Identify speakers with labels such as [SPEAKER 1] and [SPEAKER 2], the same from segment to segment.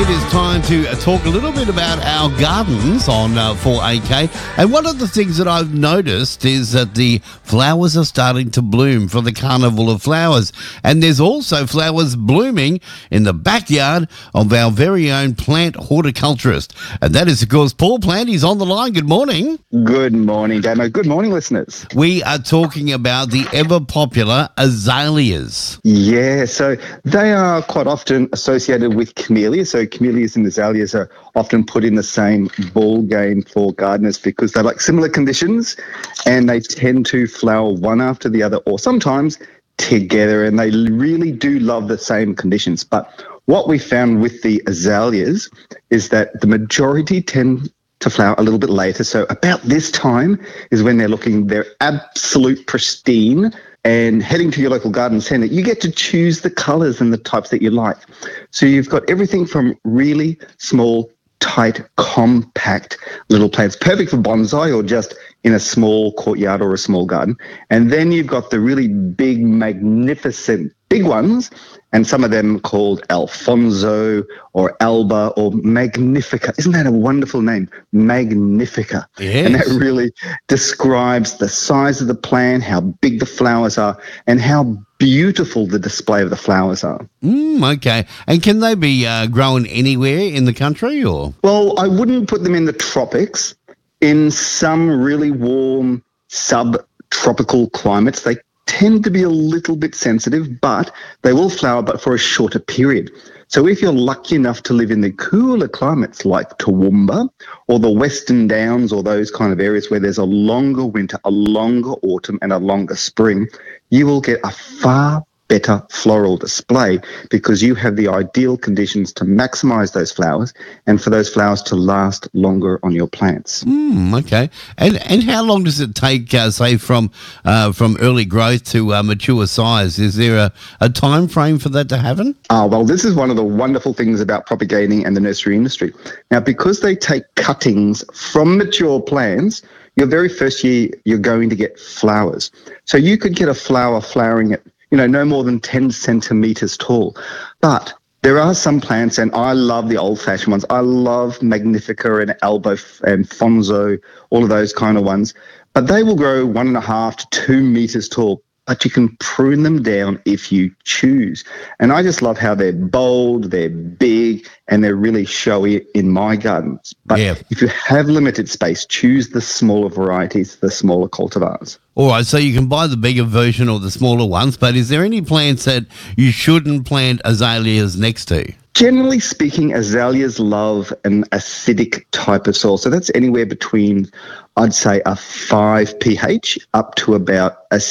[SPEAKER 1] it is time to talk a little bit about our gardens on 4AK. And one of the things that I've noticed is that the flowers are starting to bloom for the Carnival of Flowers. And there's also flowers blooming in the backyard of our very own plant horticulturist. And that is, of course, Paul Plant. He's on the line. Good morning.
[SPEAKER 2] Good morning, Damo. Good morning, listeners.
[SPEAKER 1] We are talking about the ever-popular azaleas.
[SPEAKER 2] Yeah, so they are quite often associated with camellias. So camellias and azaleas are often put in the same ball game for gardeners because they like similar conditions and they tend to flower one after the other or sometimes together, and they really do love the same conditions. But what we found with the azaleas is that the majority tend to flower a little bit later. So about this time is when they're looking their absolute pristine, and heading to your local garden centre, you get to choose the colours and the types that you like. So you've got everything from really small, tight, compact little plants, perfect for bonsai or just in a small courtyard or a small garden. And then you've got the really big, magnificent, big ones, and some of them called Alfonso or Alba or Magnifica. Isn't that a wonderful name? Magnifica.
[SPEAKER 1] Yes.
[SPEAKER 2] And that really describes the size of the plant, how big the flowers are, and how beautiful the display of the flowers are.
[SPEAKER 1] Okay. And can they be grown anywhere in the country or?
[SPEAKER 2] Well, I wouldn't put them in the tropics. In some really warm subtropical climates, they tend to be a little bit sensitive, but they will flower, but for a shorter period. So if you're lucky enough to live in the cooler climates like Toowoomba or the Western Downs or those kind of areas where there's a longer winter, a longer autumn and a longer spring, you will get a far better floral display because you have the ideal conditions to maximize those flowers and for those flowers to last longer on your plants.
[SPEAKER 1] Okay. And how long does it take, say, from early growth to mature size? Is there a time frame for that to happen?
[SPEAKER 2] Well, this is one of the wonderful things about propagating and the nursery industry. Now, because they take cuttings from mature plants, your very first year, you're going to get flowers. So you could get a flower flowering at no more than 10 centimetres tall. But there are some plants, and I love the old-fashioned ones. I love Magnifica and Alba and Fonzo, all of those kind of ones. But they will grow 1.5 to 2 metres tall. But you can prune them down if you choose. And I just love how they're bold, they're big, and they're really showy in my gardens. But if you have limited space, choose the smaller varieties, the smaller cultivars.
[SPEAKER 1] All right, so you can buy the bigger version or the smaller ones, but is there any plants that you shouldn't plant azaleas next to?
[SPEAKER 2] Generally speaking, azaleas love an acidic type of soil. So that's anywhere between, I'd say, a 5 pH up to about a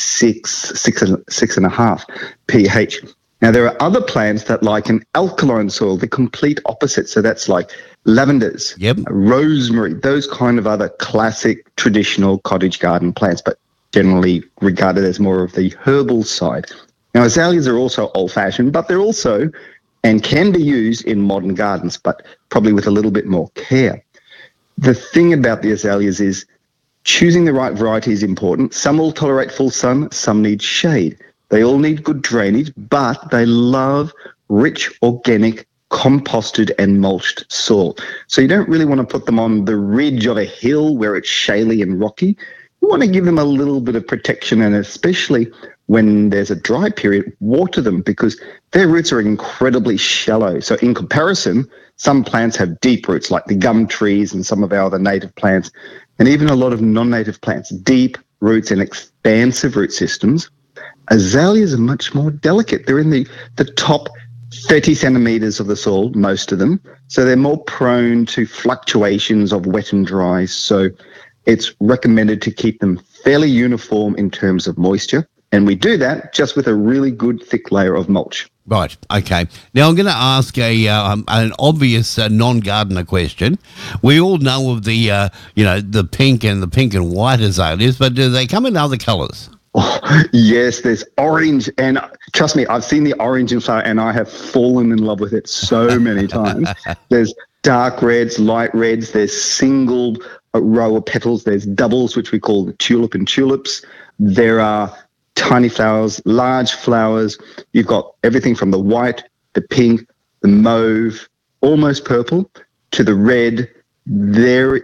[SPEAKER 2] 6.5 pH. Now, there are other plants that like an alkaline soil, the complete opposite. So that's like lavenders, rosemary, those kind of other classic traditional cottage garden plants, but generally regarded as more of the herbal side. Now, azaleas are also old-fashioned, but they're also and can be used in modern gardens, but probably with a little bit more care. The thing about the azaleas is choosing the right variety is important. Some will tolerate full sun, some need shade. They all need good drainage, but they love rich, organic, composted and mulched soil. So you don't really want to put them on the ridge of a hill where it's shaly and rocky. You want to give them a little bit of protection, and especially when there's a dry period, water them because their roots are incredibly shallow. So in comparison, some plants have deep roots like the gum trees and some of our other native plants, and even a lot of non-native plants, deep roots and expansive root systems. Azaleas are much more delicate. They're in the top 30 centimetres of the soil, most of them. So they're more prone to fluctuations of wet and dry. So it's recommended to keep them fairly uniform in terms of moisture. And we do that just with a really good thick layer of mulch.
[SPEAKER 1] Right. Okay. Now I'm going to ask an obvious non-gardener question. We all know of the pink and white azaleas, but do they come in other colours?
[SPEAKER 2] Oh, yes, there's orange, and trust me, I've seen the orange in flower, and I have fallen in love with it so many times. There's dark reds, light reds. There's single row of petals. There's doubles, which we call the tulip and tulips. There are tiny flowers, large flowers. You've got everything from the white, the pink, the mauve, almost purple to the red. There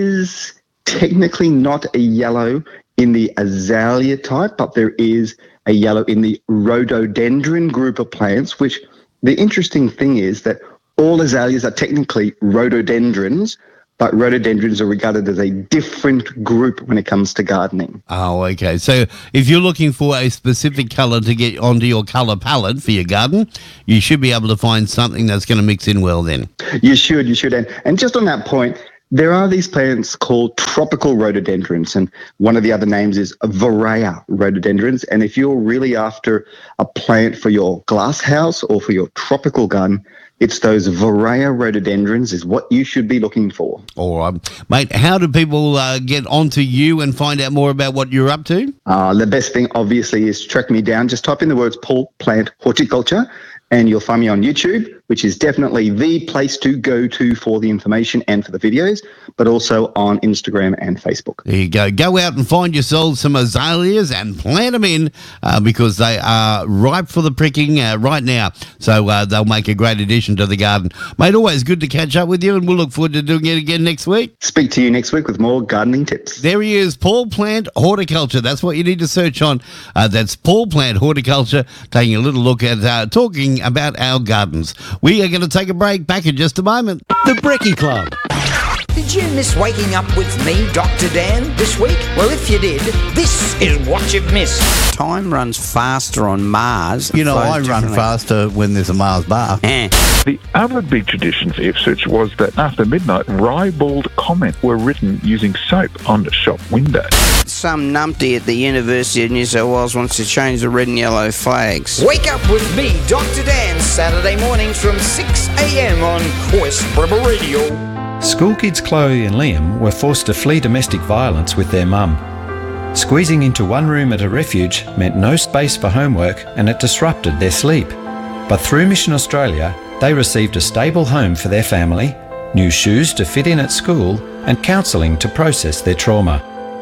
[SPEAKER 2] is technically not a yellow in the azalea type, but there is a yellow in the rhododendron group of plants, which the interesting thing is that all azaleas are technically rhododendrons, but rhododendrons are regarded as a different group when it comes to gardening.
[SPEAKER 1] Oh, okay. So if you're looking for a specific colour to get onto your colour palette for your garden, you should be able to find something that's going to mix in well then.
[SPEAKER 2] You should. And just on that point, there are these plants called tropical rhododendrons, and one of the other names is Varroa rhododendrons. And if you're really after a plant for your glass house or for your tropical garden, it's those Varroa rhododendrons is what you should be looking for.
[SPEAKER 1] All right. Mate, how do people get onto you and find out more about what you're up to?
[SPEAKER 2] The best thing, obviously, is track me down. Just type in the words Paul Plant Horticulture, and you'll find me on YouTube, which is definitely the place to go to for the information and for the videos, but also on Instagram and Facebook.
[SPEAKER 1] There you go. Go out and find yourselves some azaleas and plant them in because they are ripe for the pricking right now. So they'll make a great addition to the garden. Mate, always good to catch up with you, and we'll look forward to doing it again next week.
[SPEAKER 2] Speak to you next week with more gardening tips.
[SPEAKER 1] There he is, Paul Plant Horticulture. That's what you need to search on. That's Paul Plant Horticulture, taking a little look at talking about our gardens. We are going to take a break. Back in just a moment.
[SPEAKER 3] The Brekkie Club.
[SPEAKER 4] Did you miss waking up with me, Dr. Dan, this week? Well, if you did, this is what you've missed.
[SPEAKER 3] Time runs faster on Mars.
[SPEAKER 1] You know, I run faster when there's a Mars bar.
[SPEAKER 5] The other big tradition for Ipswich was that after midnight, ribald comment were written using soap on the shop window.
[SPEAKER 3] Some numpty at the University of New South Wales wants to change the red and yellow flags.
[SPEAKER 4] Wake up with me, Dr. Dan, Saturday mornings from 6 a.m. on West Brimble Radio.
[SPEAKER 6] School kids Chloe and Liam were forced to flee domestic violence with their mum. Squeezing into one room at a refuge meant no space for homework, and it disrupted their sleep. But through Mission Australia, they received a stable home for their family, new shoes to fit in at school, and counselling to process their trauma.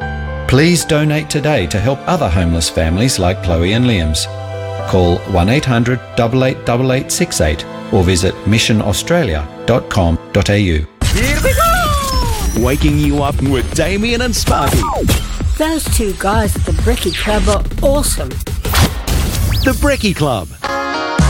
[SPEAKER 6] Please donate today to help other homeless families like Chloe and Liam's. Call 1800 888868 or visit missionaustralia.com.au.
[SPEAKER 4] Here we go!
[SPEAKER 3] Waking you up with Damien and Sparky.
[SPEAKER 7] Those two guys at the Brekkie Club are awesome.
[SPEAKER 3] The Brekkie Club.